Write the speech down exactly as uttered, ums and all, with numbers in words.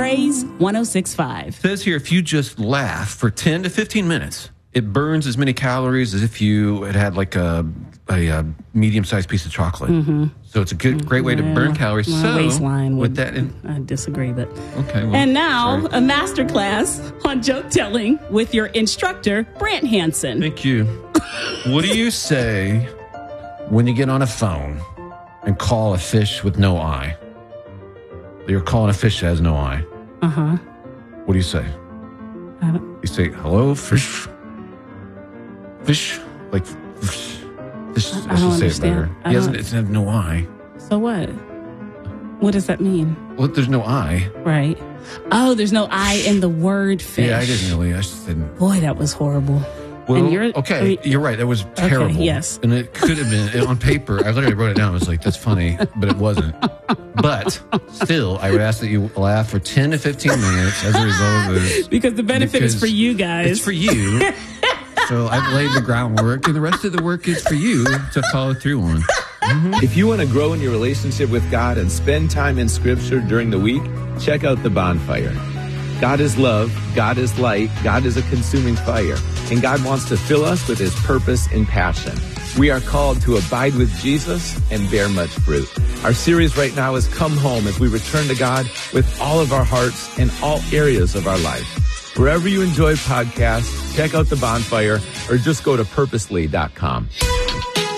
Praise one oh six point five. It says here, if you just laugh for ten to fifteen minutes, it burns as many calories as if you had had like a, a, a medium-sized piece of chocolate. Mm-hmm. So it's a good, great way to Well, burn calories. my So waistline would, with that, in, I disagree, but okay. Well, and now sorry. a master class on joke telling with your instructor Brant Hansen. Thank you. What do you say when you get on a phone and call a fish with no eye? You're calling a fish that has no eye. Uh huh. What do you say? I don't, You say, hello, fish. Fish. Like, fish. Fish. I- I should don't say understand. it better. I He hasn't, don't- it's had no eye. so what? What does that mean? Well, there's no eye. Right. Oh, there's no I in the word fish. Yeah, I didn't really. I just didn't. Boy, that was horrible. Well, And you're- okay, I mean- you're right. That was terrible. yes. And it could have been on paper. I literally wrote it down. I was like, that's funny, but it wasn't. But still, I would ask that you laugh for ten to fifteen minutes as a result of this. Because the benefit is Because for you guys. It's for you. So I've laid the groundwork, and the rest of the work is for you to follow through on. If you want to grow in your relationship with God and spend time in Scripture during the week, check out The Bonfire. God is love, God is light, God is a consuming fire, and God wants to fill us with His purpose and passion. We are called to abide with Jesus and bear much fruit. Our series right now is Come Home as we return to God with all of our hearts and all areas of our life. Wherever you enjoy podcasts, check out The Bonfire or just go to purposely dot com.